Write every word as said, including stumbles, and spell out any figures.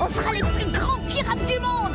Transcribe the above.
On sera les plus grands pirates du monde.